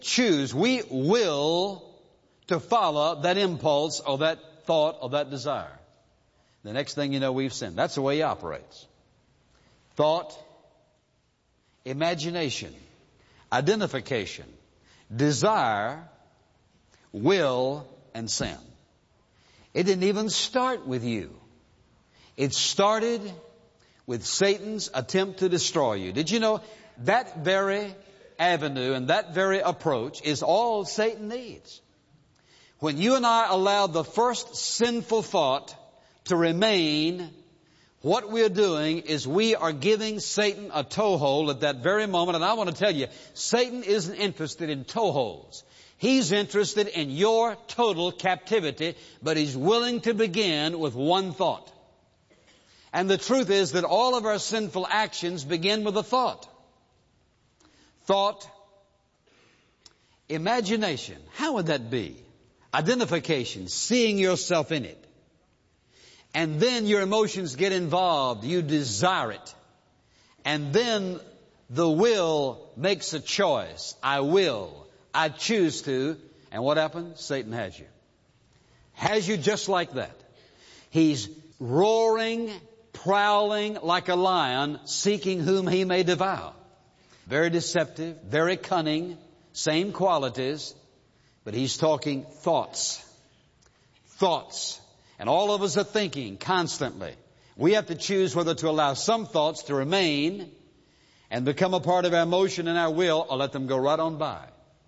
choose, we will to follow that impulse or that thought or that desire. The next thing you know, we've sinned. That's the way he operates. Thought, imagination, identification, desire, will, and sin. It didn't even start with you. It started with Satan's attempt to destroy you. Did you know that very avenue and that very approach is all Satan needs? When you and I allow the first sinful thought to remain, what we're doing is we are giving Satan a toehold at that very moment. And I want to tell you, Satan isn't interested in toeholds. He's interested in your total captivity, but he's willing to begin with one thought. And the truth is that all of our sinful actions begin with a thought. Thought, imagination. How would that be? Identification, seeing yourself in it. And then your emotions get involved. You desire it. And then the will makes a choice. I will. I choose to. And what happens? Satan has you. Has you just like that. He's roaring, prowling like a lion, seeking whom he may devour. Very deceptive, very cunning, same qualities, but he's talking thoughts. Thoughts. And all of us are thinking constantly. We have to choose whether to allow some thoughts to remain and become a part of our emotion and our will, or let them go right on by.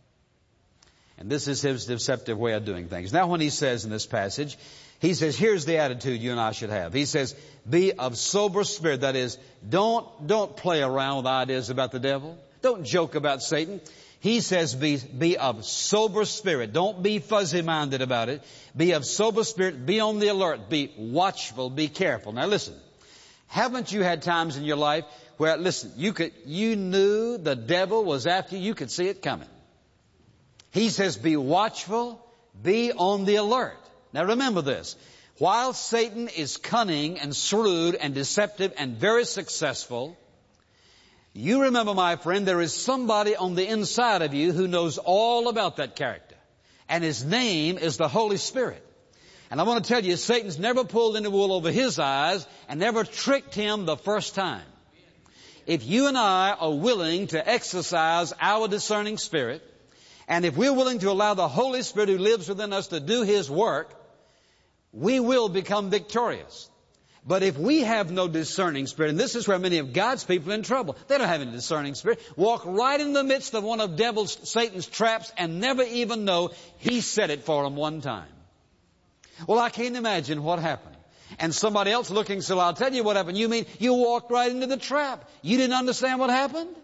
And this is his deceptive way of doing things. Now when he says in this passage, he says, here's the attitude you and I should have. He says, be of sober spirit. That is, don't play around with ideas about the devil. Don't joke about Satan. He says, be of sober spirit. Don't be fuzzy-minded about it. Be of sober spirit. Be on the alert. Be watchful. Be careful. Now listen, haven't you had times in your life where, listen, you knew the devil was after you. You could see it coming. He says, be watchful. Be on the alert. Now remember this. While Satan is cunning and shrewd and deceptive and very successful, you remember, my friend, there is somebody on the inside of you who knows all about that character. And his name is the Holy Spirit. And I want to tell you, Satan's never pulled any wool over his eyes and never tricked him the first time. If you and I are willing to exercise our discerning spirit, and if we're willing to allow the Holy Spirit who lives within us to do his work, we will become victorious. But if we have no discerning spirit, and this is where many of God's people are in trouble. They don't have any discerning spirit. Walk right in the midst of one of Satan's traps and never even know he set it for them one time. Well, I can't imagine what happened. And somebody else looking, so I'll tell you what happened. You mean you walked right into the trap? You didn't understand what happened?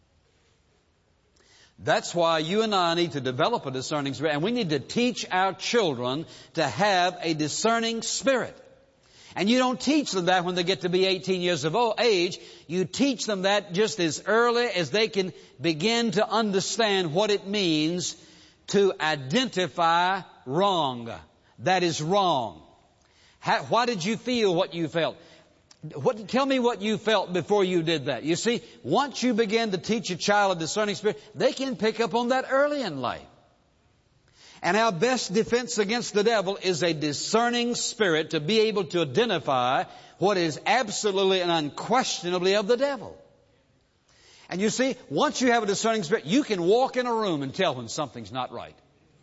That's why you and I need to develop a discerning spirit. And we need to teach our children to have a discerning spirit. And you don't teach them that when they get to be 18 years of age. You teach them that just as early as they can begin to understand what it means to identify wrong. That is wrong. Why did you feel what you felt? Tell me what you felt before you did that. You see, once you begin to teach a child a discerning spirit, they can pick up on that early in life. And our best defense against the devil is a discerning spirit to be able to identify what is absolutely and unquestionably of the devil. And you see, once you have a discerning spirit, you can walk in a room and tell when something's not right.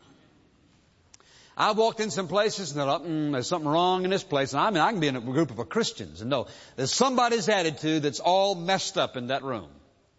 I've walked in some places and thought, there's something wrong in this place. And I can be in a group of Christians and know there's somebody's attitude that's all messed up in that room.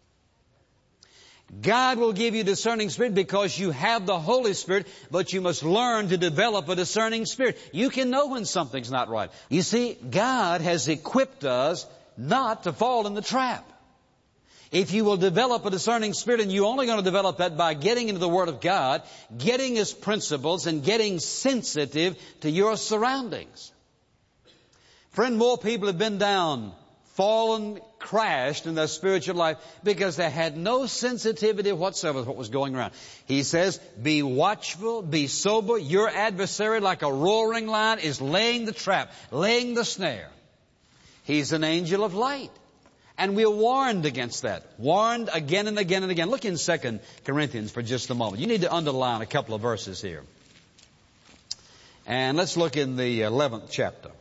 God will give you discerning spirit because you have the Holy Spirit, but you must learn to develop a discerning spirit. You can know when something's not right. You see, God has equipped us not to fall in the trap. If you will develop a discerning spirit, and you're only going to develop that by getting into the Word of God, getting His principles, and getting sensitive to your surroundings. Friend, more people have been down, fallen, crashed in their spiritual life because they had no sensitivity whatsoever to what was going around. He says, be watchful, be sober. Your adversary, like a roaring lion, is laying the trap, laying the snare. He's an angel of light. And we're warned against that. Warned again and again and again. Look in 2 Corinthians for just a moment. You need to underline a couple of verses here. And let's look in the 11th chapter.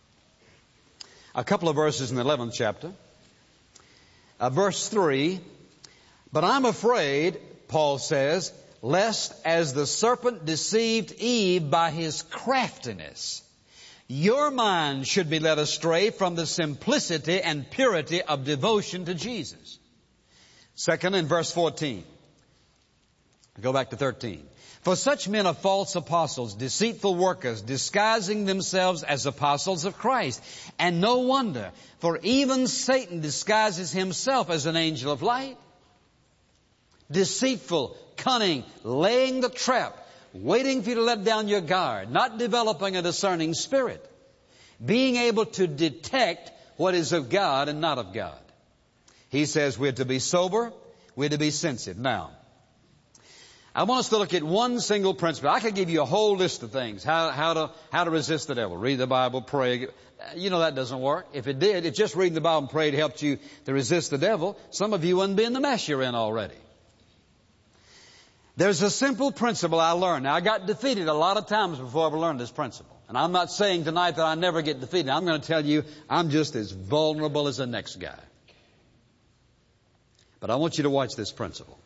A couple of verses in the 11th chapter. Verse 3. But I'm afraid, Paul says, lest as the serpent deceived Eve by his craftiness, your mind should be led astray from the simplicity and purity of devotion to Jesus. Second, in verse 14. Go back to 13. For such men are false apostles, deceitful workers, disguising themselves as apostles of Christ. And no wonder, for even Satan disguises himself as an angel of light. Deceitful, cunning, laying the trap, waiting for you to let down your guard, not developing a discerning spirit, being able to detect what is of God and not of God. He says we're to be sober, we're to be sensitive. Now, I want us to look at one single principle. I could give you a whole list of things, how to resist the devil. Read the Bible, pray. You know that doesn't work. If it did, if just reading the Bible and praying helped you to resist the devil, some of you wouldn't be in the mess you're in already. There's a simple principle I learned. Now, I got defeated a lot of times before I ever learned this principle. And I'm not saying tonight that I never get defeated. I'm going to tell you I'm just as vulnerable as the next guy. But I want you to watch this principle.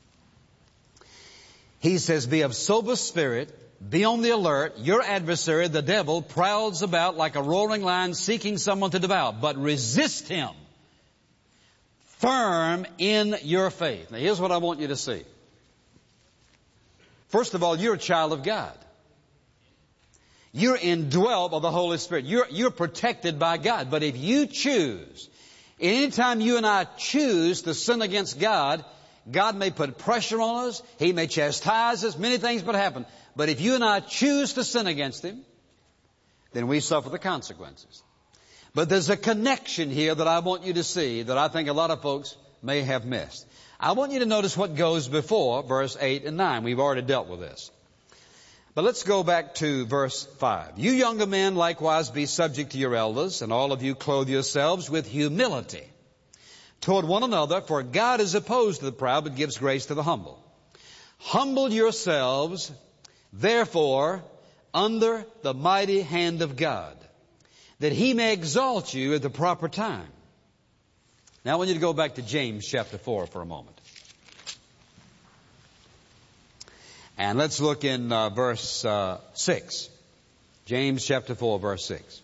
He says, be of sober spirit, be on the alert. Your adversary, the devil, prowls about like a roaring lion seeking someone to devour. But resist him firm in your faith. Now, here's what I want you to see. First of all, you're a child of God. You're indwelt by the Holy Spirit. You're protected by God. But if you choose, anytime you and I choose to sin against God, God may put pressure on us. He may chastise us. Many things would happen. But if you and I choose to sin against Him, then we suffer the consequences. But there's a connection here that I want you to see that I think a lot of folks may have missed. I want you to notice what goes before verse 8 and 9. We've already dealt with this. But let's go back to verse 5. You younger men likewise be subject to your elders, and all of you clothe yourselves with humility toward one another, for God is opposed to the proud, but gives grace to the humble. Humble yourselves, therefore, under the mighty hand of God, that He may exalt you at the proper time. Now I want you to go back to James chapter 4 for a moment. And let's look in verse 6. James chapter 4, verse 6.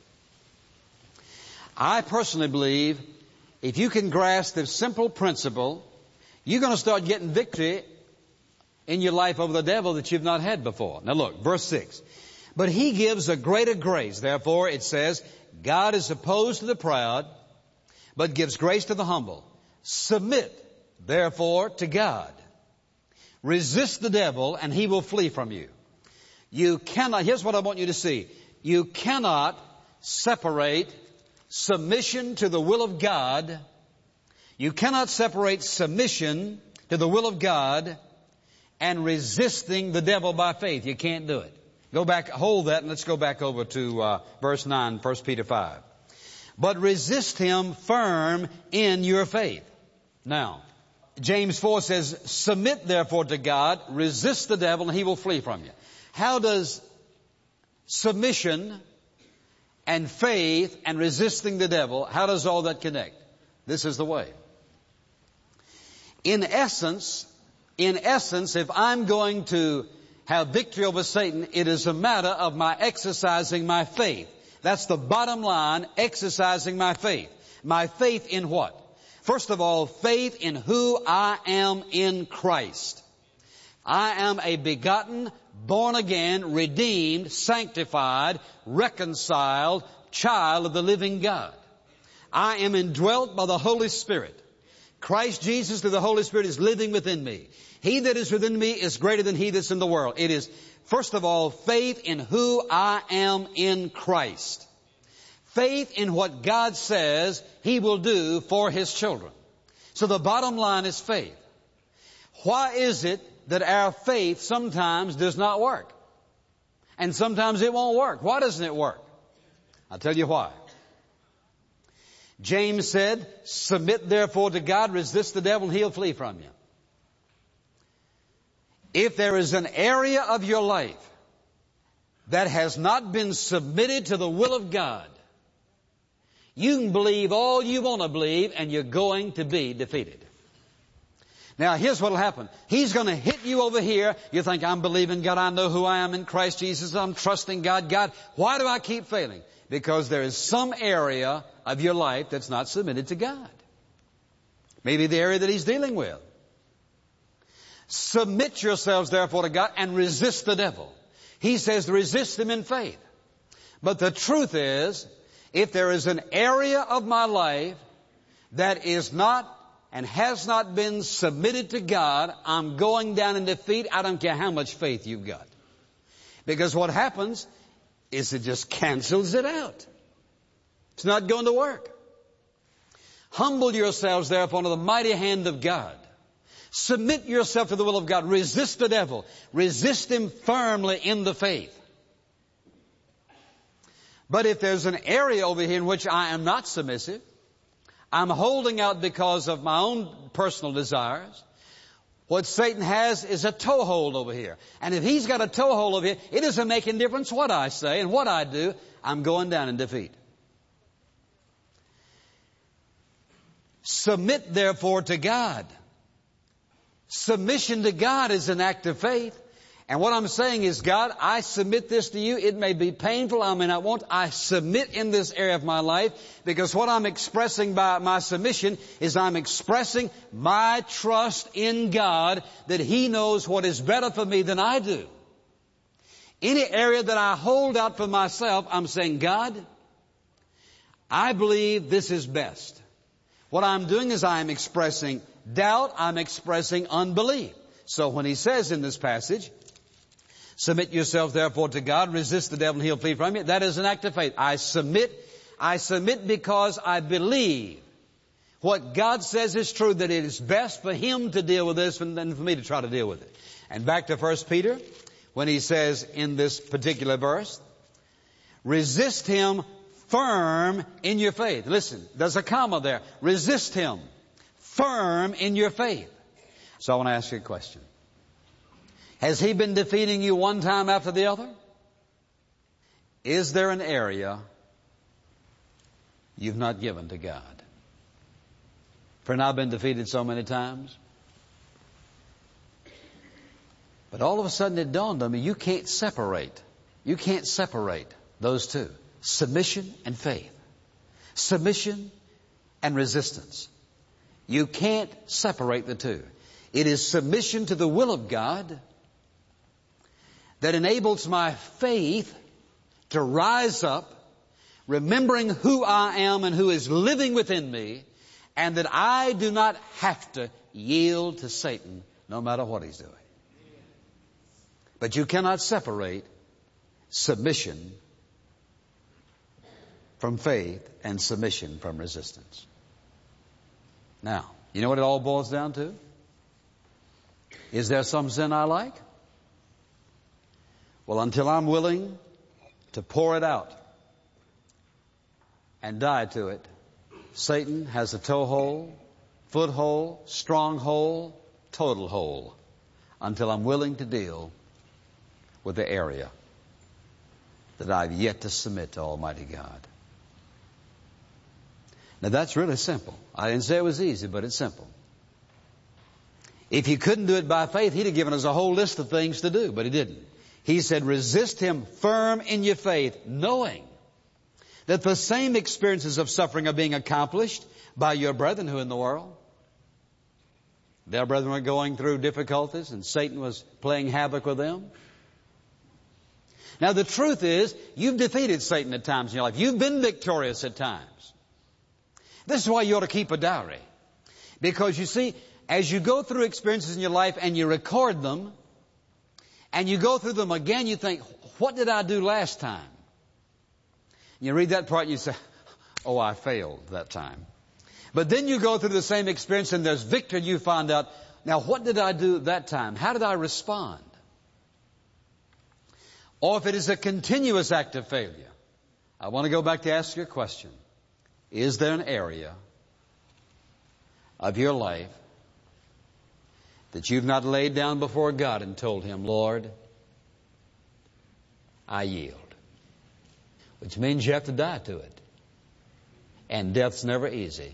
I personally believe if you can grasp this simple principle, you're going to start getting victory in your life over the devil that you've not had before. Now look, verse 6. But He gives a greater grace. Therefore, it says, God is opposed to the proud, but gives grace to the humble. Submit, therefore, to God. Resist the devil, and he will flee from you. You cannot, here's what I want you to see. You cannot separate submission to the will of God. You cannot separate submission to the will of God and resisting the devil by faith. You can't do it. Go back, hold that, and let's go back over to verse 9, 1 Peter 5. But resist him firm in your faith. Now, James 4 says, submit therefore to God, resist the devil, and he will flee from you. How does submission and faith and resisting the devil, how does all that connect? This is the way. In essence, if I'm going to have victory over Satan, it is a matter of my exercising my faith. That's the bottom line, exercising my faith. My faith in what? First of all, faith in who I am in Christ. I am a begotten, born again, redeemed, sanctified, reconciled child of the living God. I am indwelt by the Holy Spirit. Christ Jesus through the Holy Spirit is living within me. He that is within me is greater than he that's in the world. It is, first of all, faith in who I am in Christ. Faith in what God says He will do for His children. So the bottom line is faith. Why is it that our faith sometimes does not work? And sometimes it won't work. Why doesn't it work? I'll tell you why. James said, submit therefore to God, resist the devil, and he'll flee from you. If there is an area of your life that has not been submitted to the will of God, you can believe all you want to believe and you're going to be defeated. Now here's what will happen. He's going to hit you over here. You think, I'm believing God. I know who I am in Christ Jesus. I'm trusting God. God, why do I keep failing? Because there is some area of your life that's not submitted to God. Maybe the area that He's dealing with. Submit yourselves therefore to God and resist the devil. He says resist him in faith. But the truth is, if there is an area of my life that is not and has not been submitted to God, I'm going down in defeat. I don't care how much faith you've got. Because what happens is it just cancels it out. It's not going to work. Humble yourselves therefore under the mighty hand of God. Submit yourself to the will of God. Resist the devil. Resist him firmly in the faith. But if there's an area over here in which I am not submissive, I'm holding out because of my own personal desires, what Satan has is a toehold over here. And if he's got a toehold over here, it doesn't make any difference what I say and what I do. I'm going down in defeat. Submit therefore to God. Submission to God is an act of faith. And what I'm saying is, God, I submit this to you. It may be painful. I may not want. I submit in this area of my life, because what I'm expressing by my submission is I'm expressing my trust in God that He knows what is better for me than I do. Any area that I hold out for myself, I'm saying, God, I believe this is best. What I'm doing is I'm expressing doubt. I'm expressing unbelief. So when He says in this passage, submit yourself therefore to God, resist the devil and he'll flee from you, that is an act of faith. I submit because I believe what God says is true, that it is best for Him to deal with this than for me to try to deal with it. And back to 1 Peter, when he says in this particular verse, resist him firm in your faith. Listen, there's a comma there. Resist him firm in your faith. So I want to ask you a question. Has he been defeating you one time after the other? Is there an area you've not given to God? Friend, I've been defeated so many times. But all of a sudden it dawned on me, you can't separate those two. Submission and faith. Submission and resistance. You can't separate the two. It is submission to the will of God that enables my faith to rise up, remembering who I am and who is living within me, and that I do not have to yield to Satan no matter what he's doing. But you cannot separate submission from faith and submission from resistance. Now, you know what it all boils down to? Is there some sin I like? Well, until I'm willing to pour it out and die to it, Satan has a toehold, foothold, stronghold, total hold, until I'm willing to deal with the area that I've yet to submit to Almighty God. Now that's really simple. I didn't say it was easy, but it's simple. If He couldn't do it by faith, He'd have given us a whole list of things to do, but He didn't. He said, resist him firm in your faith, knowing that the same experiences of suffering are being accomplished by your brethren who are in the world. Their brethren were going through difficulties and Satan was playing havoc with them. Now the truth is, you've defeated Satan at times in your life. You've been victorious at times. This is why you ought to keep a diary. Because you see, as you go through experiences in your life and you record them, and you go through them again, you think, what did I do last time? You read that part and you say, oh, I failed that time. But then you go through the same experience and there's victory and you find out, now what did I do that time? How did I respond? Or if it is a continuous act of failure, I want to go back to ask you a question. Is there an area of your life that you've not laid down before God and told Him, Lord, I yield? Which means you have to die to it. And death's never easy.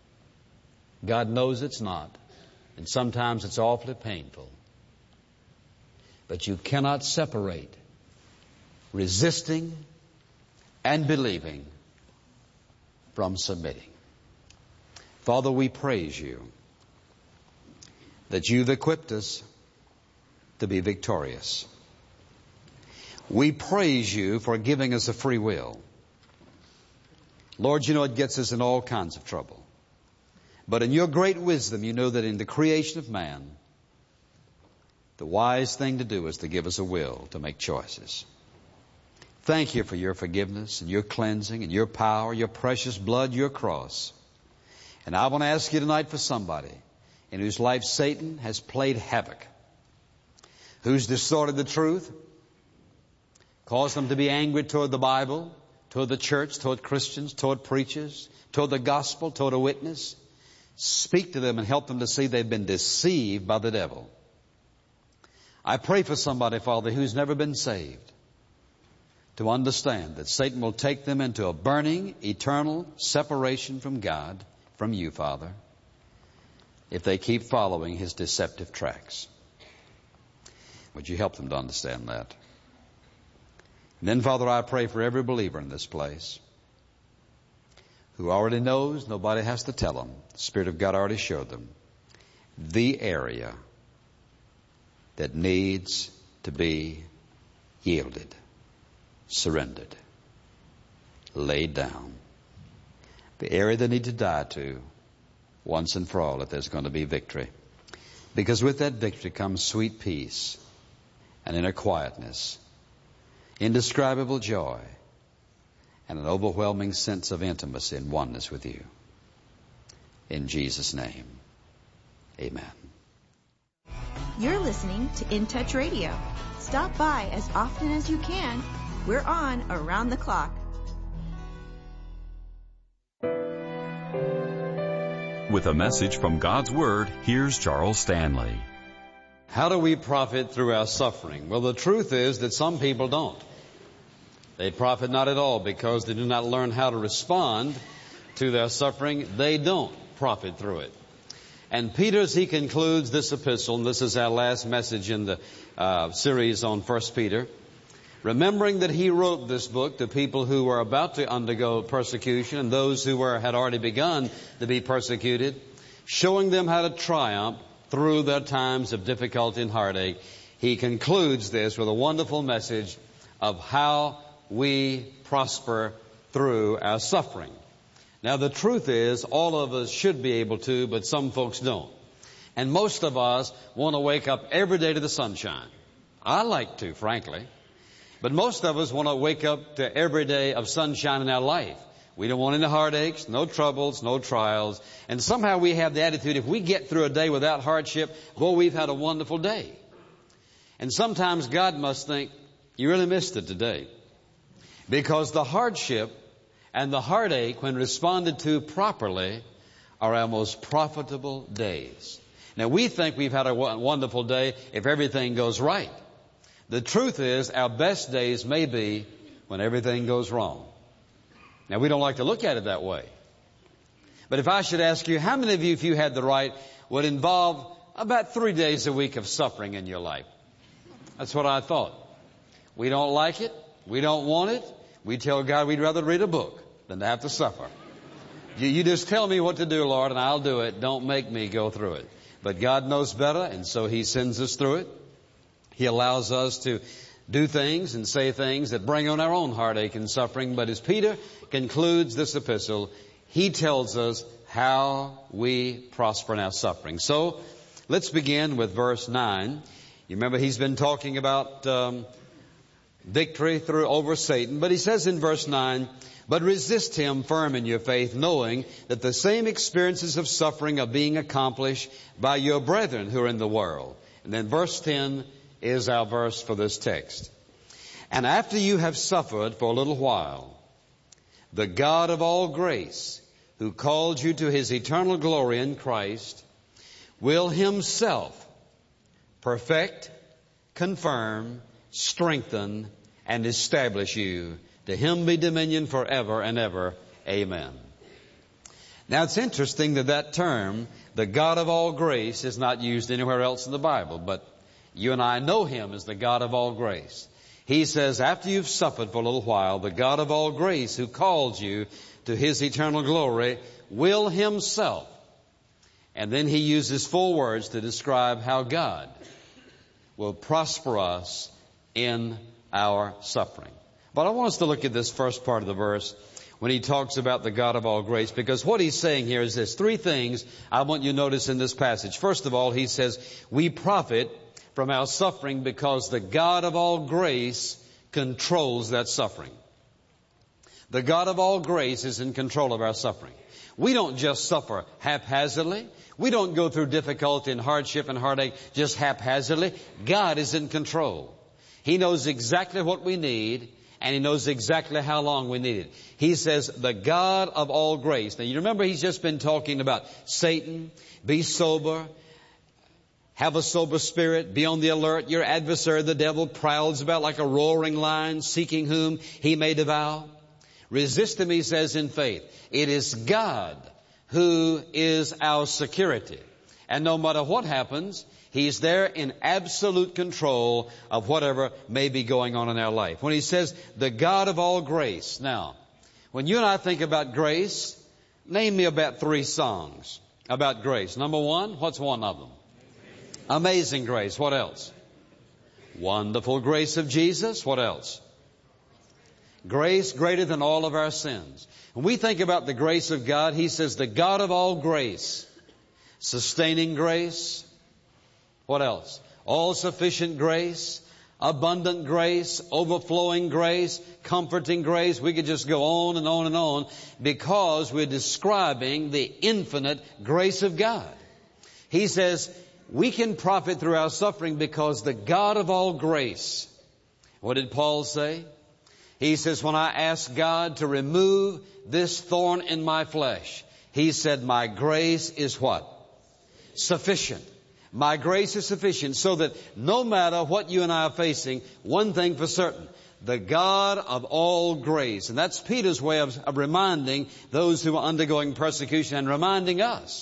God knows it's not. And sometimes it's awfully painful. But you cannot separate resisting and believing from submitting. Father, we praise You that You've equipped us to be victorious. We praise You for giving us a free will. Lord, You know it gets us in all kinds of trouble. But in Your great wisdom, You know that in the creation of man, the wise thing to do is to give us a will to make choices. Thank You for Your forgiveness and Your cleansing and Your power, Your precious blood, Your cross. And I want to ask You tonight for somebody in whose life Satan has played havoc, who's distorted the truth, caused them to be angry toward the Bible, toward the church, toward Christians, toward preachers, toward the gospel, toward a witness. Speak to them and help them to see they've been deceived by the devil. I pray for somebody, Father, who's never been saved, to understand that Satan will take them into a burning, eternal separation from God, from You, Father, if they keep following his deceptive tracks. Would You help them to understand that? And then, Father, I pray for every believer in this place who already knows, nobody has to tell them. The Spirit of God already showed them the area that needs to be yielded, surrendered, laid down. The area they need to die to once and for all if there's going to be victory. Because with that victory comes sweet peace and inner quietness, indescribable joy, and an overwhelming sense of intimacy and oneness with You. In Jesus' name, amen. You're listening to In Touch Radio. Stop by as often as you can. We're on around the clock. With a message from God's Word, here's Charles Stanley. How do we profit through our suffering? Well, the truth is that some people don't. They profit not at all because they do not learn how to respond to their suffering. They don't profit through it. And Peter, as he concludes this epistle, and this is our last message in the series on 1 Peter, remembering that he wrote this book to people who were about to undergo persecution and those who had already begun to be persecuted, showing them how to triumph through their times of difficulty and heartache, he concludes this with a wonderful message of how we prosper through our suffering. Now, the truth is, all of us should be able to, but some folks don't. And most of us want to wake up every day to the sunshine. I like to, frankly. But most of us want to wake up to every day of sunshine in our life. We don't want any heartaches, no troubles, no trials. And somehow we have the attitude, if we get through a day without hardship, well, we've had a wonderful day. And sometimes God must think, you really missed it today. Because the hardship and the heartache, when responded to properly, are our most profitable days. Now, we think we've had a wonderful day if everything goes right. The truth is, our best days may be when everything goes wrong. Now, we don't like to look at it that way. But if I should ask you, how many of you, if you had the right, would involve about 3 days a week of suffering in your life? That's what I thought. We don't like it. We don't want it. We tell God we'd rather read a book than to have to suffer. You just tell me what to do, Lord, and I'll do it. Don't make me go through it. But God knows better, and so He sends us through it. He allows us to do things and say things that bring on our own heartache and suffering. But as Peter concludes this epistle, he tells us how we prosper in our suffering. So let's begin with verse 9. You remember he's been talking about victory over Satan. But he says in verse 9, but resist him firm in your faith, knowing that the same experiences of suffering are being accomplished by your brethren who are in the world. And then verse 10 is our verse for this text. And after you have suffered for a little while, the God of all grace, who called you to His eternal glory in Christ, will Himself perfect, confirm, strengthen, and establish you. To Him be dominion forever and ever. Amen. Now it's interesting that term, the God of all grace, is not used anywhere else in the Bible, but you and I know Him as the God of all grace. He says, after you've suffered for a little while, the God of all grace who called you to His eternal glory will Himself. And then He uses 4 words to describe how God will prosper us in our suffering. But I want us to look at this first part of the verse when he talks about the God of all grace, because what he's saying here is this. 3 things I want you to notice in this passage. First of all, he says, we profit from our suffering because the God of all grace controls that suffering. The God of all grace is in control of our suffering. We don't just suffer haphazardly. We don't go through difficulty and hardship and heartache just haphazardly. God is in control. He knows exactly what we need, and He knows exactly how long we need it. He says, the God of all grace. Now, you remember He's just been talking about Satan, be sober, have a sober spirit, be on the alert. Your adversary, the devil, prowls about like a roaring lion, seeking whom he may devour. Resist him, he says, in faith. It is God who is our security. And no matter what happens, He's there in absolute control of whatever may be going on in our life. When he says, the God of all grace. Now, when you and I think about grace, name me about 3 songs about grace. Number 1, what's one of them? Amazing Grace. What else? Wonderful Grace of Jesus. What else? Grace greater than all of our sins. When we think about the grace of God, He says, the God of all grace. Sustaining grace. What else? All sufficient grace, abundant grace, overflowing grace, comforting grace. We could just go on and on and on because we're describing the infinite grace of God. He says we can profit through our suffering because the God of all grace. What did Paul say? He says, when I asked God to remove this thorn in my flesh, He said, my grace is what? Sufficient. My grace is sufficient, so that no matter what you and I are facing, one thing for certain, the God of all grace. And that's Peter's way of reminding those who are undergoing persecution and reminding us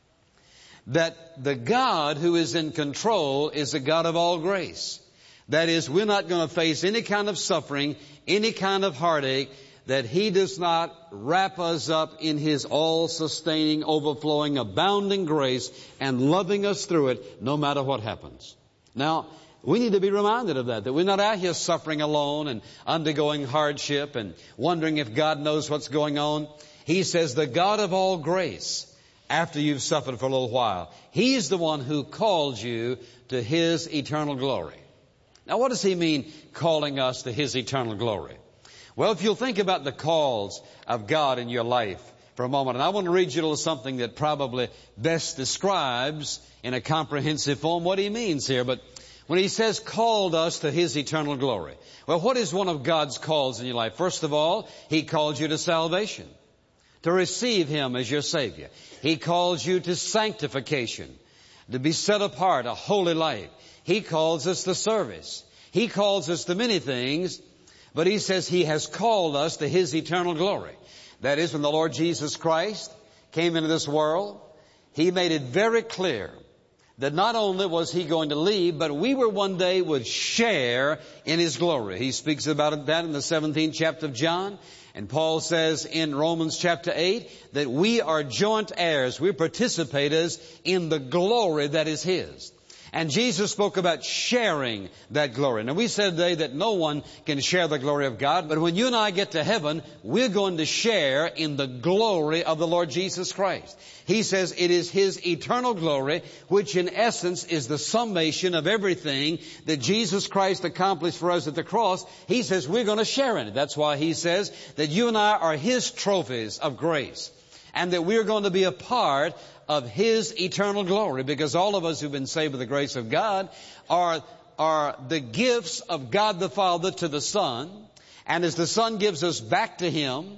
that the God who is in control is the God of all grace. That is, we're not going to face any kind of suffering, any kind of heartache, that He does not wrap us up in His all-sustaining, overflowing, abounding grace and loving us through it no matter what happens. Now, we need to be reminded of that we're not out here suffering alone and undergoing hardship and wondering if God knows what's going on. He says, the God of all grace, after you've suffered for a little while, He's the one who called you to His eternal glory. Now, what does He mean, calling us to His eternal glory? Well, if you'll think about the calls of God in your life for a moment, and I want to read you a little something that probably best describes in a comprehensive form what He means here. But when He says called us to His eternal glory, well, what is one of God's calls in your life? First of all, He called you to salvation, to receive Him as your Savior. He calls you to sanctification, to be set apart, a holy life. He calls us to service. He calls us to many things. But He says He has called us to His eternal glory. That is, when the Lord Jesus Christ came into this world, He made it very clear that not only was He going to leave, but we were one day would share in His glory. He speaks about that in the 17th chapter of John. And Paul says in Romans chapter 8 that we are joint heirs. We're participators in the glory that is His. And Jesus spoke about sharing that glory. Now, we said today that no one can share the glory of God, but when you and I get to heaven, we're going to share in the glory of the Lord Jesus Christ. He says it is His eternal glory, which in essence is the summation of everything that Jesus Christ accomplished for us at the cross. He says we're going to share in it. That's why He says that you and I are His trophies of grace, and that we're going to be a part of His eternal glory, because all of us who've been saved by the grace of God are the gifts of God the Father to the Son. And as the Son gives us back to Him,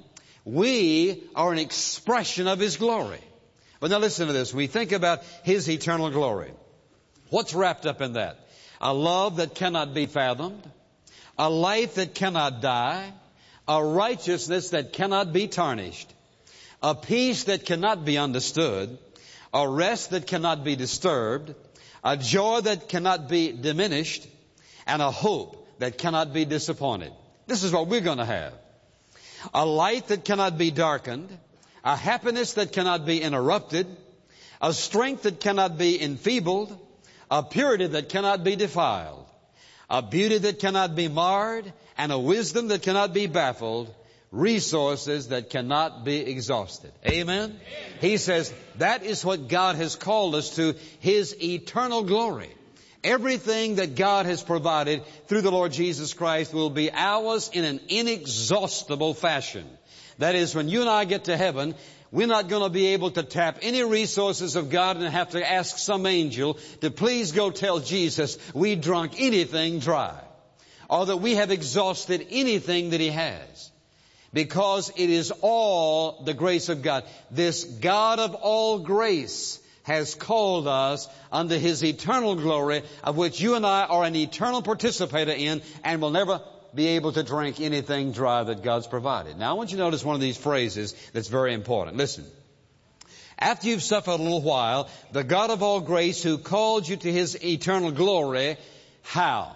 We are an expression of His glory. But now listen to this. We think about His eternal glory. What's wrapped up in that? A love that cannot be fathomed, a life that cannot die, a righteousness that cannot be tarnished, a peace that cannot be understood, a rest that cannot be disturbed, a joy that cannot be diminished, and a hope that cannot be disappointed. This is what we're going to have. A light that cannot be darkened, a happiness that cannot be interrupted, a strength that cannot be enfeebled, a purity that cannot be defiled, a beauty that cannot be marred, and a wisdom that cannot be baffled, resources that cannot be exhausted. Amen? He says that is what God has called us to, His eternal glory. Everything that God has provided through the Lord Jesus Christ will be ours in an inexhaustible fashion. That is, when you and I get to heaven, we're not going to be able to tap any resources of God and have to ask some angel to please go tell Jesus we drunk anything dry, or that we have exhausted anything that He has. Because it is all the grace of God. This God of all grace has called us unto His eternal glory, of which you and I are an eternal participator in, and will never be able to drink anything dry that God's provided. Now I want you to notice one of these phrases that's very important. Listen. After you've suffered a little while, the God of all grace who called you to His eternal glory, how?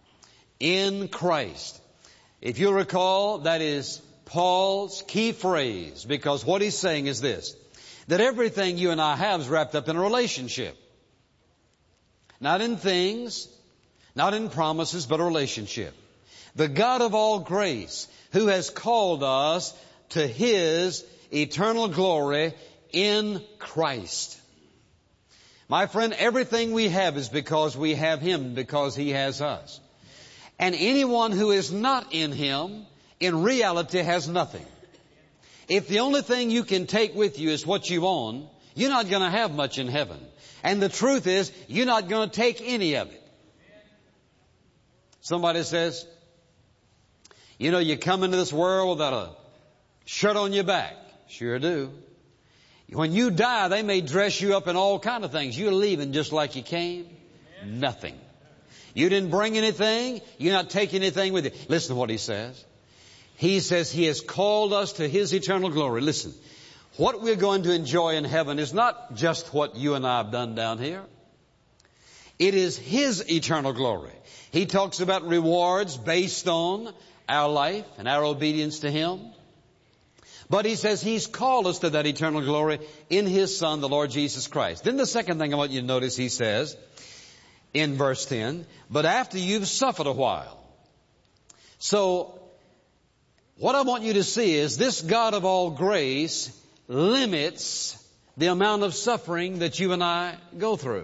In Christ. If you recall, that is Paul's key phrase, because what he's saying is this, that everything you and I have is wrapped up in a relationship. Not in things, not in promises, but a relationship. The God of all grace, who has called us to His eternal glory in Christ. My friend, everything we have is because we have Him, because He has us. And anyone who is not in Him, in reality has nothing. If the only thing you can take with you is what you own, you're not going to have much in heaven. And the truth is, you're not going to take any of it. Somebody says, you know, you come into this world without a shirt on your back. Sure do. When you die, they may dress you up in all kind of things. You're leaving just like you came. Nothing. You didn't bring anything. You're not taking anything with you. Listen to what he says. He says He has called us to His eternal glory. Listen, what we're going to enjoy in heaven is not just what you and I have done down here. It is His eternal glory. He talks about rewards based on our life and our obedience to Him. But He says He's called us to that eternal glory in His Son, the Lord Jesus Christ. Then the second thing I want you to notice, He says in verse 10, but after you've suffered a while. So, what I want you to see is this God of all grace limits the amount of suffering that you and I go through.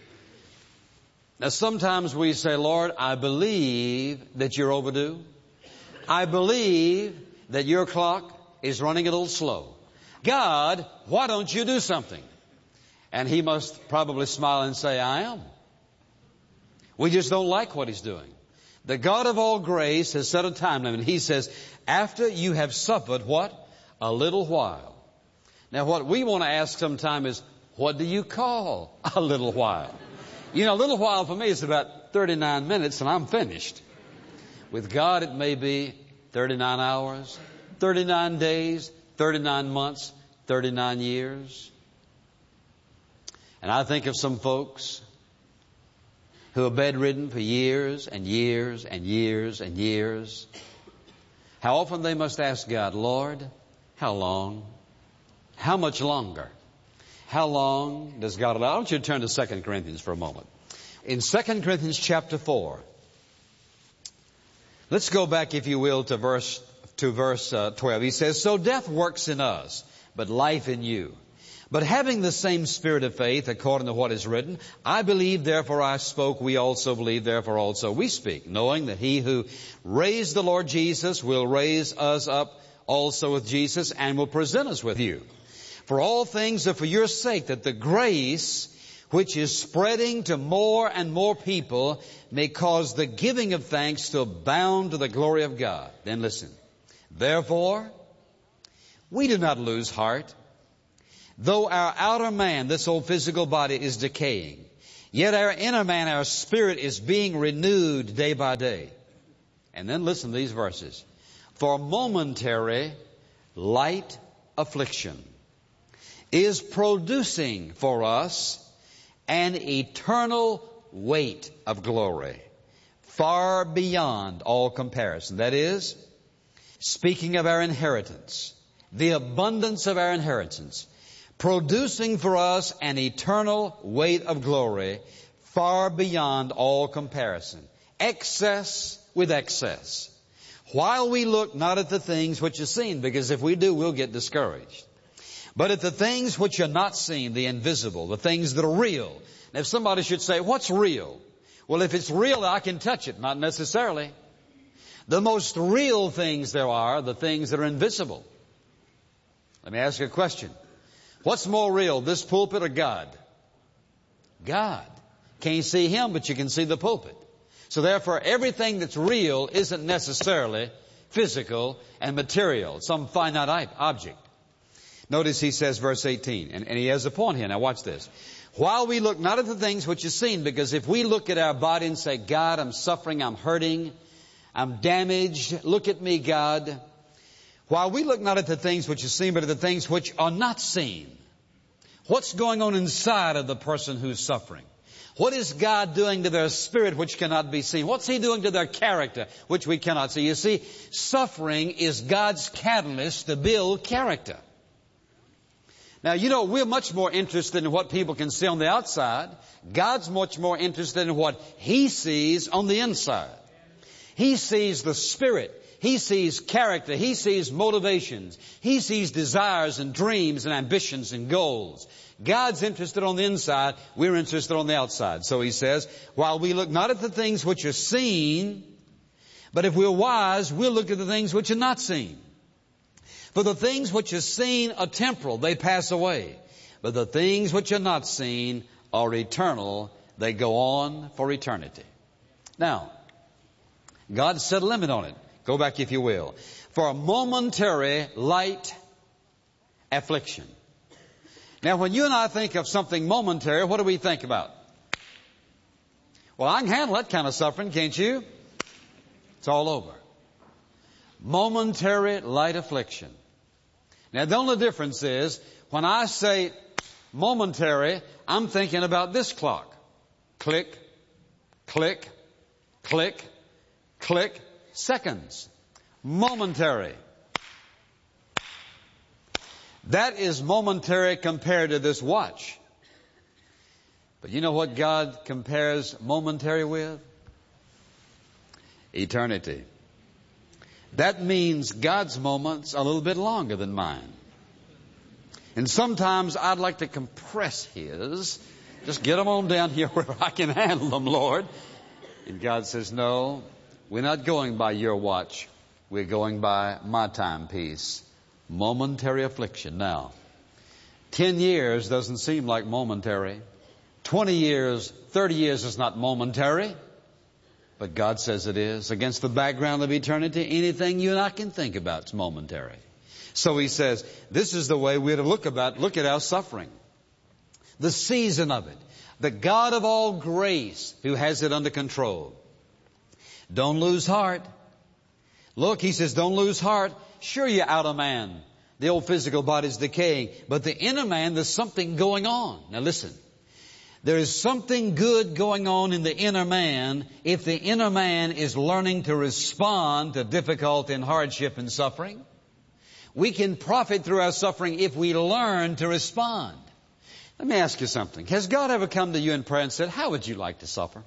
Now sometimes we say, Lord, I believe that you're overdue. I believe that your clock is running a little slow. God, why don't you do something? And He must probably smile and say, I am. We just don't like what He's doing. The God of all grace has set a time limit. He says, after you have suffered what? A little while. Now what we want to ask sometime is, what do you call a little while? You know, a little while for me is about 39 minutes and I'm finished. With God it may be 39 hours, 39 days, 39 months, 39 years. And I think of some folks who are bedridden for years and years and years and years. How often they must ask God, Lord, how long? How much longer? How long does God allow? I want you to turn to 2 Corinthians for a moment. In 2 Corinthians chapter 4, let's go back, if you will, to verse 12. He says, so death works in us, but life in you. But having the same spirit of faith, according to what is written, I believe, therefore I spoke, we also believe, therefore also we speak, knowing that He who raised the Lord Jesus will raise us up also with Jesus and will present us with you. For all things are for your sake, that the grace which is spreading to more and more people may cause the giving of thanks to abound to the glory of God. Then listen. Therefore, We do not lose heart. Though our outer man, this old physical body, is decaying, yet our inner man, our spirit, is being renewed day by day. And then listen to these verses. For momentary light affliction is producing for us an eternal weight of glory, far beyond all comparison. That is, speaking of our inheritance, the abundance of our inheritance, producing for us an eternal weight of glory, far beyond all comparison. Excess with excess. While we look not at the things which are seen, because if we do, we'll get discouraged, but at the things which are not seen, the invisible, the things that are real. And if somebody should say, what's real? Well, if it's real, I can touch it. Not necessarily. The most real things there are, the things that are invisible. Let me ask you a question. What's more real, this pulpit or God? God. Can't see Him, but you can see the pulpit. So therefore, everything that's real isn't necessarily physical and material, some finite object. Notice he says, verse 18, and he has a point here. Now watch this. While we look not at the things which are seen, because if we look at our body and say, God, I'm suffering, I'm hurting, I'm damaged, look at me, God. While we look not at the things which are seen, but at the things which are not seen. What's going on inside of the person who's suffering? What is God doing to their spirit which cannot be seen? What's He doing to their character which we cannot see? You see, suffering is God's catalyst to build character. Now, you know, we're much more interested in what people can see on the outside. God's much more interested in what He sees on the inside. He sees the spirit. He sees character. He sees motivations. He sees desires and dreams and ambitions and goals. God's interested on the inside. We're interested on the outside. So He says, while we look not at the things which are seen, but if we're wise, we'll look at the things which are not seen. For the things which are seen are temporal. They pass away. But the things which are not seen are eternal. They go on for eternity. Now, God set a limit on it. Go back if you will. For a momentary light affliction. Now, when you and I think of something momentary, what do we think about? Well, I can handle that kind of suffering, can't you? It's all over. Momentary light affliction. Now, the only difference is, when I say momentary, I'm thinking about this clock. Click, click, click, click, seconds. Momentary. That is momentary compared to this watch. But you know what God compares momentary with? Eternity. That means God's moments are a little bit longer than mine. And sometimes I'd like to compress His. Just get them on down here where I can handle them, Lord. And God says, no, we're not going by your watch. We're going by my timepiece. Momentary affliction. Now, 10 years doesn't seem like momentary. 20 years, 30 years is not momentary. But God says it is. Against the background of eternity, anything you and I can think about is momentary. So He says, this is the way we're to look at our suffering. The season of it. The God of all grace who has it under control. Don't lose heart. Look, He says, don't lose heart. Sure, your outer man, the old physical body is decaying. But the inner man, there's something going on. Now listen. There is something good going on in the inner man if the inner man is learning to respond to difficulty and hardship and suffering. We can profit through our suffering if we learn to respond. Let me ask you something. Has God ever come to you in prayer and said, how would you like to suffer?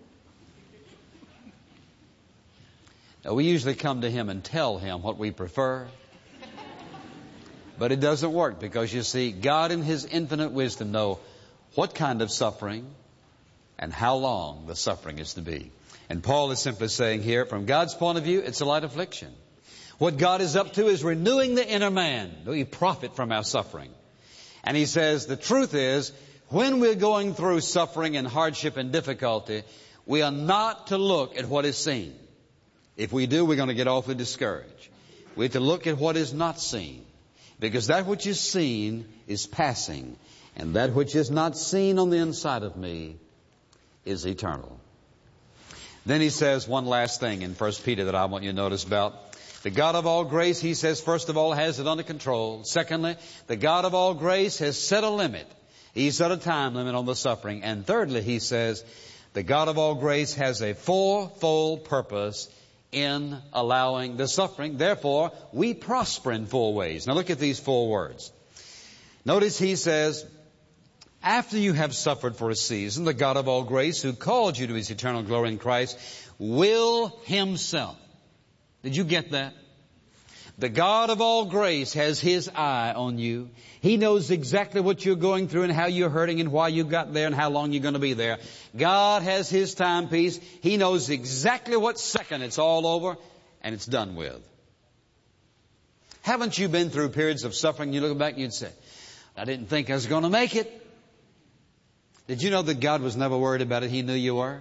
Now, we usually come to Him and tell Him what we prefer. But it doesn't work because, you see, God in His infinite wisdom knows what kind of suffering and how long the suffering is to be. And Paul is simply saying here, from God's point of view, it's a light affliction. What God is up to is renewing the inner man. We profit from our suffering. And he says, the truth is, when we're going through suffering and hardship and difficulty, we are not to look at what is seen. If we do, we're going to get awfully discouraged. We have to look at what is not seen. Because that which is seen is passing, and that which is not seen on the inside of me is eternal. Then he says one last thing in 1 Peter that I want you to notice about. The God of all grace, he says, first of all, has it under control. Secondly, the God of all grace has set a limit. He set a time limit on the suffering. And thirdly, he says, the God of all grace has a fourfold purpose in allowing the suffering. Therefore, we prosper in four ways. Now look at these four words. Notice he says, after you have suffered for a season, the God of all grace, who called you to his eternal glory in Christ, will himself. Did you get that? The God of all grace has his eye on you. He knows exactly what you're going through and how you're hurting and why you got there and how long you're going to be there. God has his timepiece. He knows exactly what second it's all over and it's done with. Haven't you been through periods of suffering? You look back and you'd say, I didn't think I was going to make it. Did you know that God was never worried about it? He knew you were.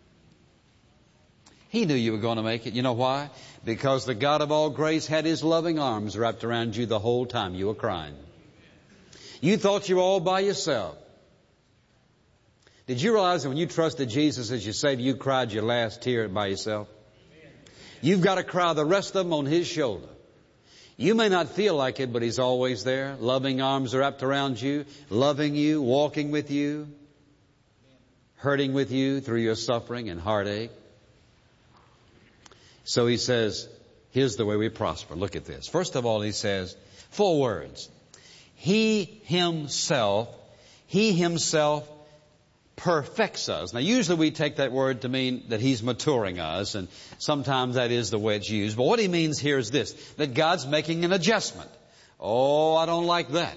He knew you were going to make it. You know why? Because the God of all grace had his loving arms wrapped around you the whole time you were crying. You thought you were all by yourself. Did you realize that when you trusted Jesus as your Savior, you cried your last tear by yourself? You've got to cry the rest of them on his shoulder. You may not feel like it, but he's always there. Loving arms are wrapped around you, loving you, walking with you, hurting with you through your suffering and heartache. So he says, here's the way we prosper. Look at this. First of all, he says, four words. He himself perfects us. Now, usually we take that word to mean that he's maturing us, and sometimes that is the way it's used. But what he means here is this, that God's making an adjustment. Oh, I don't like that.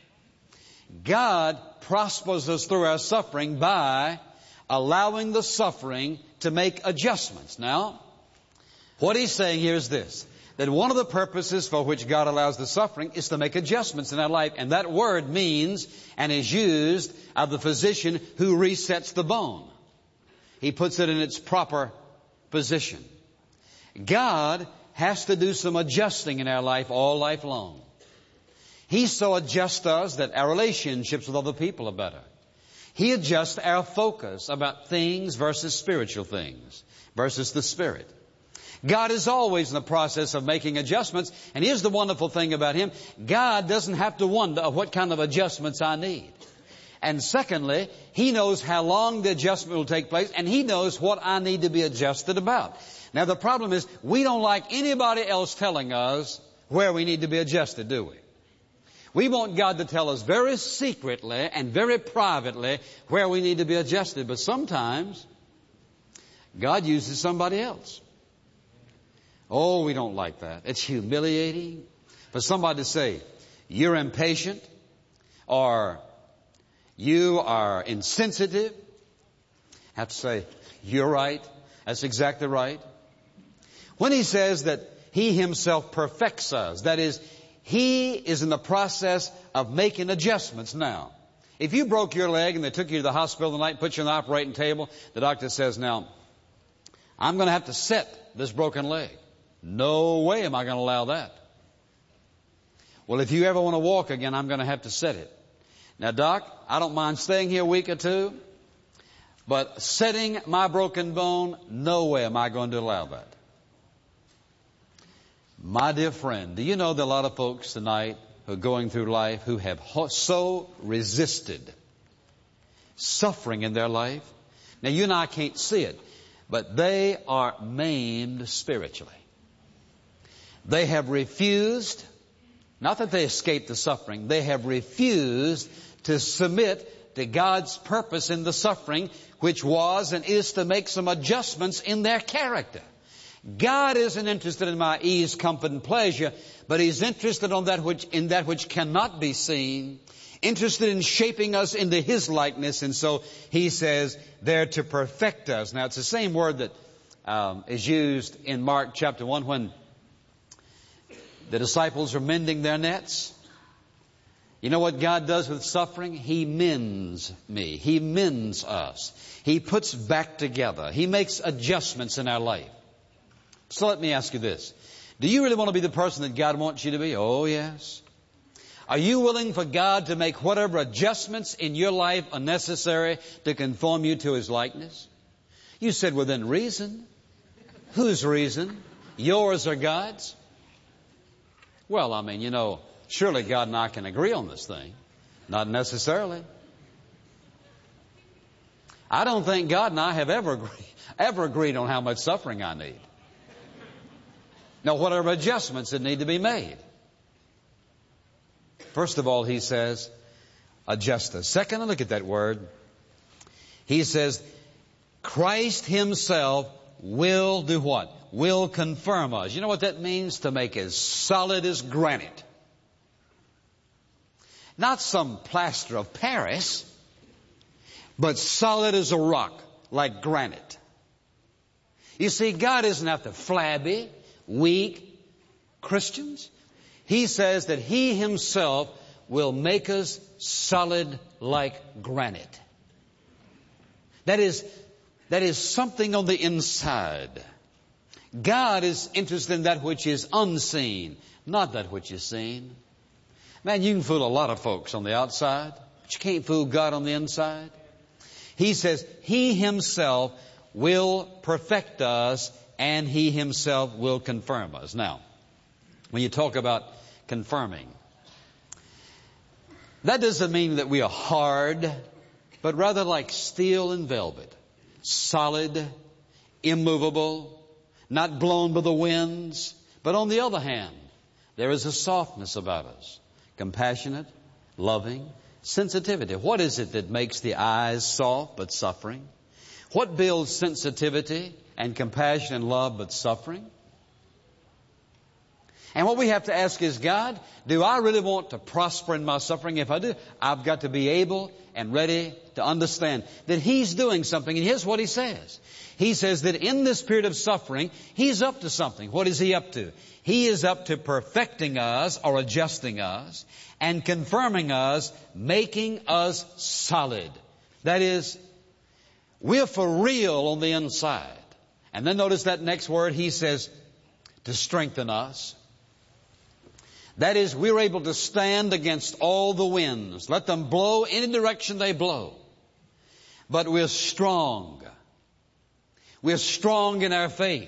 God prospers us through our suffering by allowing the suffering to make adjustments. Now, what he's saying here is this, that one of the purposes for which God allows the suffering is to make adjustments in our life. And that word means and is used of the physician who resets the bone. He puts it in its proper position. God has to do some adjusting in our life all life long. He so adjusts us that our relationships with other people are better. He adjusts our focus about things versus spiritual things, versus the Spirit. God is always in the process of making adjustments. And here's the wonderful thing about him. God doesn't have to wonder what kind of adjustments I need. And secondly, he knows how long the adjustment will take place, and he knows what I need to be adjusted about. Now, the problem is we don't like anybody else telling us where we need to be adjusted, do we? We want God to tell us very secretly and very privately where we need to be adjusted. But sometimes God uses somebody else. Oh, we don't like that. It's humiliating for somebody to say, you're impatient, or you are insensitive. I have to say, you're right. That's exactly right. When he says that he himself perfects us, that is, he is in the process of making adjustments now. If you broke your leg and they took you to the hospital tonight and put you on the operating table, the doctor says, now, I'm going to have to set this broken leg. No way am I going to allow that. Well, if you ever want to walk again, I'm going to have to set it. Now, Doc, I don't mind staying here a week or two, but setting my broken bone, no way am I going to allow that. My dear friend, do you know that a lot of folks tonight who are going through life who have so resisted suffering in their life? Now, you and I can't see it, but they are maimed spiritually. They have refused, not that they escaped the suffering, they have refused to submit to God's purpose in the suffering, which was and is to make some adjustments in their character. God isn't interested in my ease, comfort, and pleasure, but He's interested in that which cannot be seen, interested in shaping us into His likeness, and so He says they're to perfect us. Now, it's the same word that is used in Mark chapter 1 when the disciples are mending their nets. You know what God does with suffering? He mends me. He mends us. He puts back together. He makes adjustments in our life. So let me ask you this. Do you really want to be the person that God wants you to be? Oh, yes. Are you willing for God to make whatever adjustments in your life are necessary to conform you to His likeness? You said within reason. Whose reason? Yours or God's? Well, surely God and I can agree on this thing. Not necessarily. I don't think God and I have ever agreed on how much suffering I need. Now, whatever adjustments that need to be made. First of all, He says, adjust us. Second, look at that word. He says, Christ Himself will do what? Will confirm us. You know what that means? To make as solid as granite. Not some plaster of Paris, but solid as a rock, like granite. You see, God isn't after flabby, weak Christians. He says that He Himself will make us solid like granite. That is something on the inside. God is interested in that which is unseen, not that which is seen. Man, you can fool a lot of folks on the outside, but you can't fool God on the inside. He says He Himself will perfect us and He Himself will confirm us. Now, when you talk about confirming, that doesn't mean that we are hard, but rather like steel and velvet. Solid, immovable, not blown by the winds. But on the other hand, there is a softness about us. Compassionate, loving, sensitivity. What is it that makes the eyes soft but suffering? What builds sensitivity and compassion and love but suffering? And what we have to ask is, God, do I really want to prosper in my suffering? If I do, I've got to be able and ready to understand that He's doing something. And here's what He says. He says that in this period of suffering, He's up to something. What is He up to? He is up to perfecting us or adjusting us and confirming us, making us solid. That is, we're for real on the inside. And then notice that next word. He says to strengthen us. That is, we're able to stand against all the winds. Let them blow any direction they blow. But we're strong. We're strong in our faith.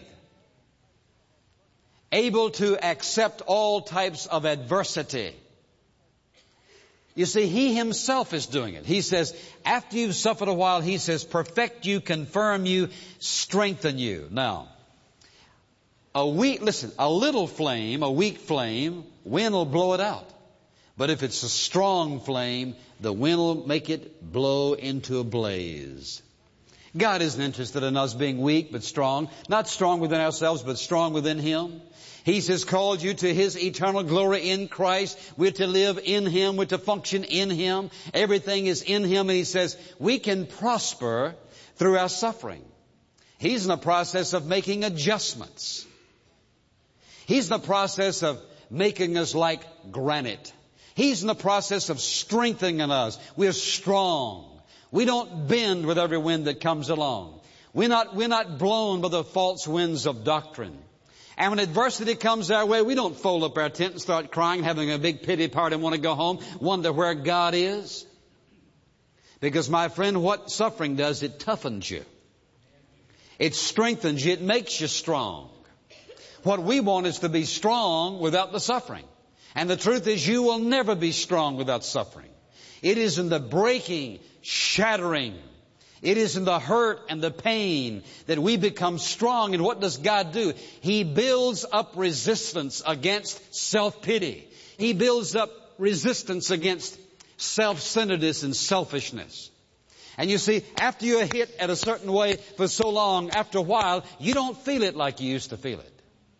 Able to accept all types of adversity. You see, He Himself is doing it. He says, after you've suffered a while, He says, perfect you, confirm you, strengthen you. Now, a little flame, a weak flame, wind will blow it out. But if it's a strong flame, the wind will make it blow into a blaze. God isn't interested in us being weak but strong. Not strong within ourselves, but strong within Him. He says, called you to His eternal glory in Christ. We're to live in Him. We're to function in Him. Everything is in Him. And He says, we can prosper through our suffering. He's in the process of making adjustments. He's in the process of making us like granite. He's in the process of strengthening us. We're strong. We don't bend with every wind that comes along. We're not blown by the false winds of doctrine. And when adversity comes our way, we don't fold up our tent and start crying, having a big pity party and want to go home, wonder where God is. Because, my friend, what suffering does, it toughens you. It strengthens you. It makes you strong. What we want is to be strong without the suffering. And the truth is, you will never be strong without suffering. It is in the breaking, shattering, it is in the hurt and the pain that we become strong. And what does God do? He builds up resistance against self-pity. He builds up resistance against self-centeredness and selfishness. And you see, after you're hit at a certain way for so long, after a while, you don't feel it like you used to feel it.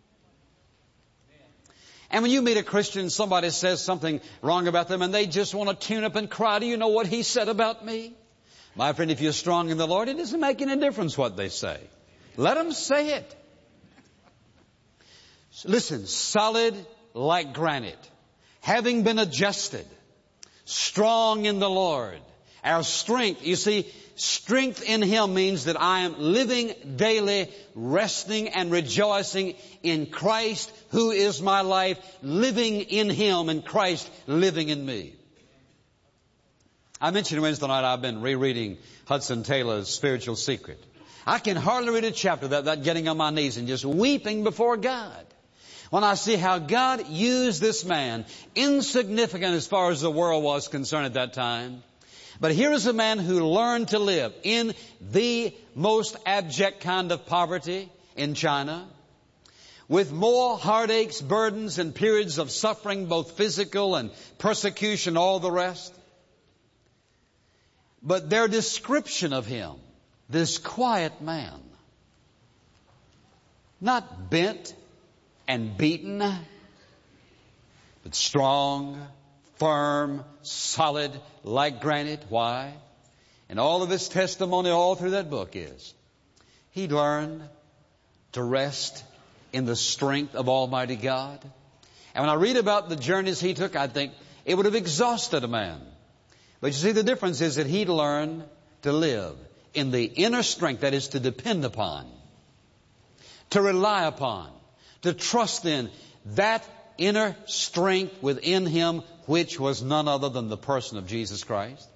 And when you meet a Christian, somebody says something wrong about them and they just want to tune up and cry, do you know what he said about me? My friend, if you're strong in the Lord, it doesn't make any difference what they say. Let them say it. Listen, solid like granite, having been adjusted, strong in the Lord, Our strength, you see, strength in Him means that I am living daily, resting and rejoicing in Christ, who is my life, living in Him and Christ living in me. I mentioned Wednesday night I've been rereading Hudson Taylor's Spiritual Secret. I can hardly read a chapter without getting on my knees and just weeping before God. When I see how God used this man, insignificant as far as the world was concerned at that time. But here is a man who learned to live in the most abject kind of poverty in China, with more heartaches, burdens, and periods of suffering, both physical and persecution, all the rest. But their description of him, this quiet man, not bent and beaten, but strong, firm, solid, like granite. Why? And all of his testimony all through that book is, he learned to rest in the strength of Almighty God. And when I read about the journeys he took, I think it would have exhausted a man. But you see, the difference is that he'd learned to live in the inner strength, that is to depend upon, to rely upon, to trust in that inner strength within him, which was none other than the person of Jesus Christ.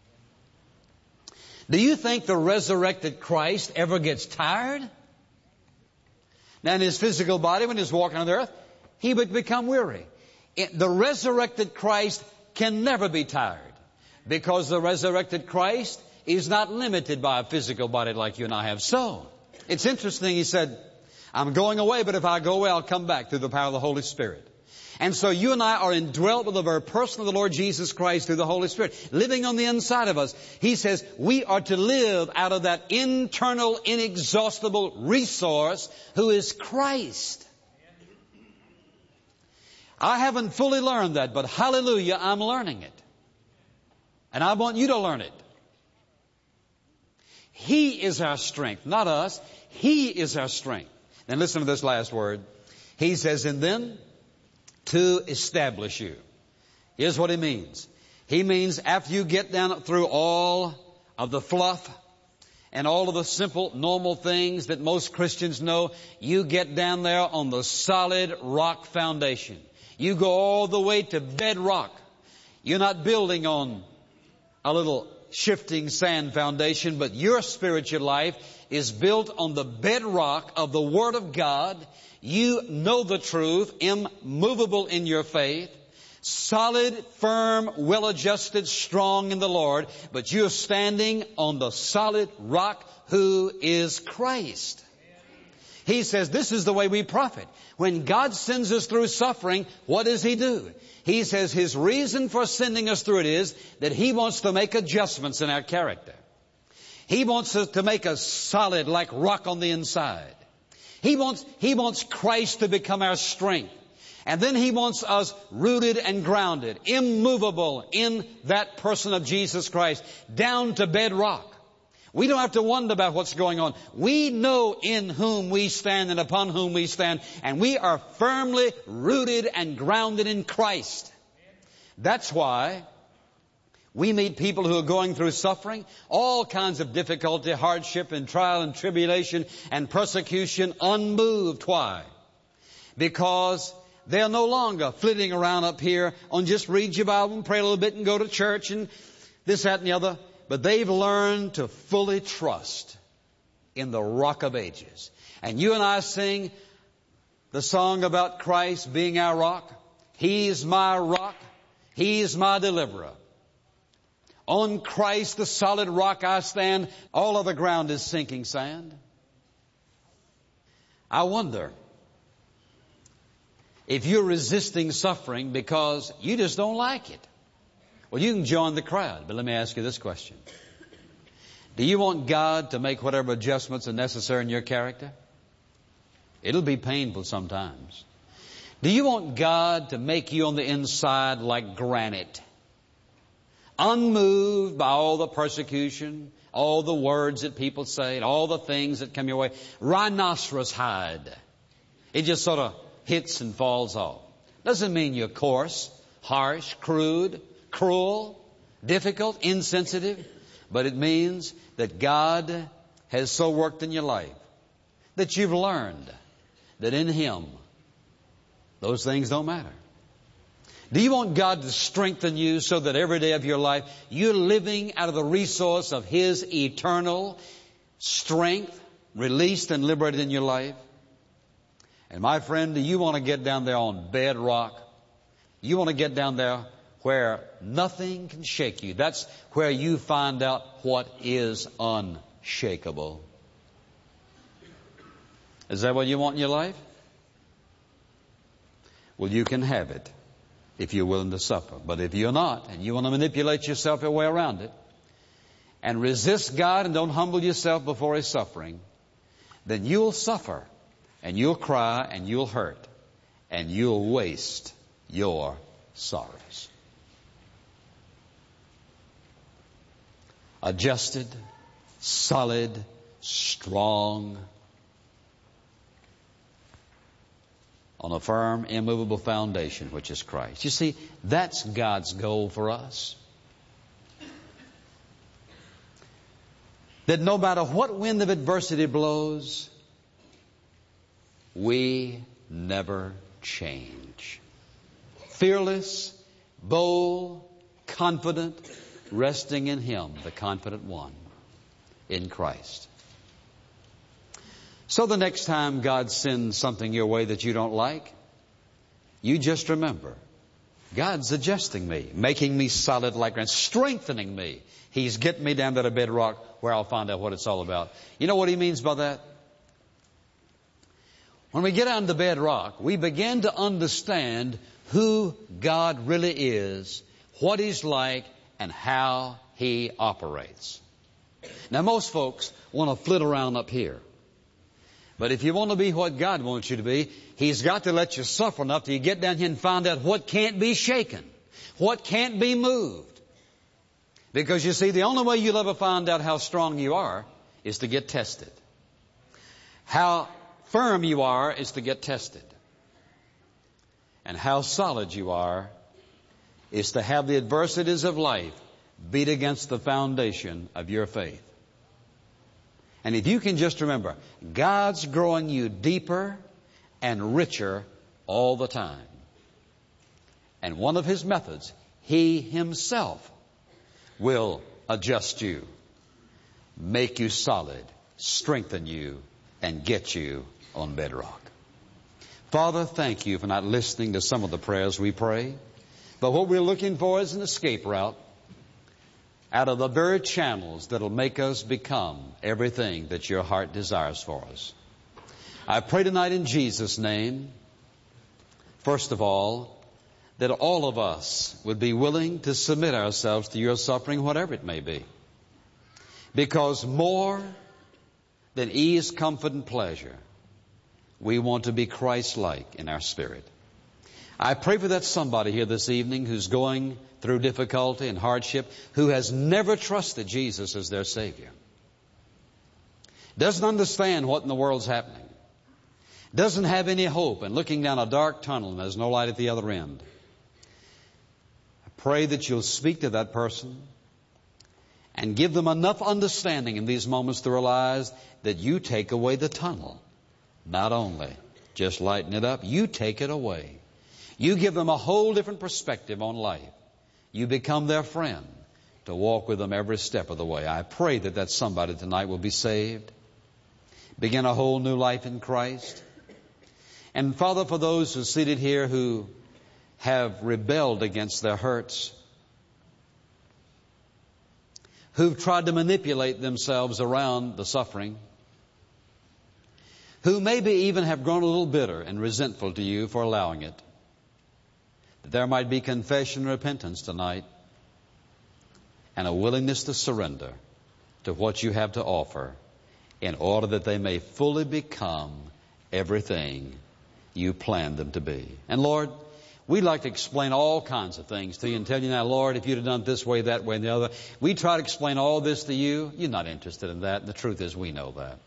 Do you think the resurrected Christ ever gets tired? Now, in his physical body, when he was walking on the earth, he would become weary. The resurrected Christ can never be tired, because the resurrected Christ is not limited by a physical body like you and I have. So, it's interesting, he said, I'm going away, but if I go away, I'll come back through the power of the Holy Spirit. And so you and I are indwelt with the very person of the Lord Jesus Christ through the Holy Spirit, living on the inside of us. He says we are to live out of that internal, inexhaustible resource who is Christ. I haven't fully learned that, but hallelujah, I'm learning it. And I want you to learn it. He is our strength, not us. He is our strength. Now listen to this last word. He says, and then to establish you. Here's what he means. He means after you get down through all of the fluff and all of the simple, normal things that most Christians know, you get down there on the solid rock foundation. You go all the way to bedrock. You're not building on a little shifting sand foundation, but your spiritual life is built on the bedrock of the Word of God. You know the truth, immovable in your faith, solid, firm, well-adjusted, strong in the Lord, but you're standing on the solid rock who is Christ. He says this is the way we profit. When God sends us through suffering, what does He do? He says His reason for sending us through it is that He wants to make adjustments in our character. He wants us to make us solid like rock on the inside. He wants Christ to become our strength. And then He wants us rooted and grounded, immovable in that person of Jesus Christ, down to bedrock. We don't have to wonder about what's going on. We know in whom we stand and upon whom we stand, and we are firmly rooted and grounded in Christ. That's why we meet people who are going through suffering, all kinds of difficulty, hardship and trial and tribulation and persecution, unmoved. Why? Because they're no longer flitting around up here on just read your Bible and pray a little bit and go to church and this, that, and the other. But they've learned to fully trust in the Rock of Ages. And you and I sing the song about Christ being our rock. He's my rock. He's my deliverer. On Christ, the solid rock, I stand. All other ground is sinking sand. I wonder if you're resisting suffering because you just don't like it. Well, you can join the crowd, but let me ask you this question. Do you want God to make whatever adjustments are necessary in your character? It'll be painful sometimes. Do you want God to make you on the inside like granite? Unmoved by all the persecution, all the words that people say, all the things that come your way. Rhinoceros hide. It just sort of hits and falls off. Doesn't mean you're coarse, harsh, crude, cruel, difficult, insensitive, but it means that God has so worked in your life that you've learned that in Him those things don't matter. Do you want God to strengthen you so that every day of your life you're living out of the resource of His eternal strength released and liberated in your life? And my friend, do you want to get down there on bedrock? You want to get down there where nothing can shake you. That's where you find out what is unshakable. Is that what you want in your life? Well, you can have it if you're willing to suffer. But if you're not, and you want to manipulate yourself your way around it, and resist God and don't humble yourself before His suffering, then you'll suffer, and you'll cry, and you'll hurt, and you'll waste your sorrows. Adjusted, solid, strong, on a firm, immovable foundation, which is Christ. You see, that's God's goal for us. That no matter what wind of adversity blows, we never change. Fearless, bold, confident, resting in Him, the confident one, in Christ. So the next time God sends something your way that you don't like, you just remember, God's adjusting me, making me solid like granite, strengthening me. He's getting me down to the bedrock where I'll find out what it's all about. You know what He means by that? When we get on the bedrock, we begin to understand who God really is, what He's like, and how He operates. Now, most folks want to flit around up here. But if you want to be what God wants you to be, He's got to let you suffer enough till you get down here and find out what can't be shaken, what can't be moved. Because you see, the only way you'll ever find out how strong you are is to get tested. How firm you are is to get tested. And how solid you are is to have the adversities of life beat against the foundation of your faith. And if you can just remember, God's growing you deeper and richer all the time. And one of His methods, He Himself will adjust you, make you solid, strengthen you, and get you on bedrock. Father, thank You for not listening to some of the prayers we pray. But what we're looking for is an escape route out of the very channels that'll make us become everything that Your heart desires for us. I pray tonight in Jesus' name, first of all, that all of us would be willing to submit ourselves to Your suffering, whatever it may be. Because more than ease, comfort, and pleasure, we want to be Christ-like in our spirit. I pray for that somebody here this evening who's going through difficulty and hardship, who has never trusted Jesus as their Savior. Doesn't understand what in the world's happening. Doesn't have any hope and looking down a dark tunnel and there's no light at the other end. I pray that You'll speak to that person and give them enough understanding in these moments to realize that You take away the tunnel. Not only just lighten it up, You take it away. You give them a whole different perspective on life. You become their friend to walk with them every step of the way. I pray that that somebody tonight will be saved, begin a whole new life in Christ. And Father, for those who are seated here who have rebelled against their hurts, who've tried to manipulate themselves around the suffering, who maybe even have grown a little bitter and resentful to You for allowing it, that there might be confession and repentance tonight and a willingness to surrender to what You have to offer in order that they may fully become everything You planned them to be. And Lord, we'd like to explain all kinds of things to You and tell You now, Lord, if You'd have done it this way, that way, and the other. We try to explain all this to You. You're not interested in that. The truth is we know that.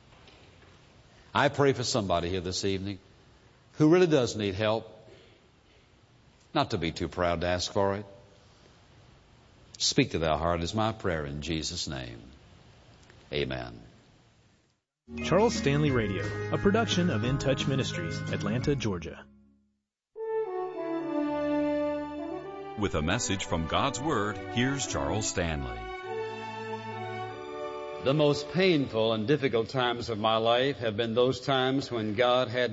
I pray for somebody here this evening who really does need help. Not to be too proud to ask for it. Speak to thy heart is my prayer in Jesus' name. Amen. Charles Stanley Radio, a production of In Touch Ministries, Atlanta, Georgia. With a message from God's Word, here's Charles Stanley. The most painful and difficult times of my life have been those times when God had